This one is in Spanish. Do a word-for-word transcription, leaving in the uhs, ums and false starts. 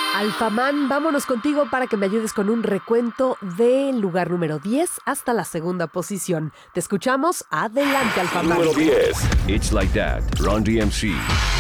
Alfamán, vámonos contigo para que me ayudes con un recuento del lugar número diez hasta la segunda posición. Te escuchamos. Adelante, Alfamán. Número diez. It's Like That, Run D M C.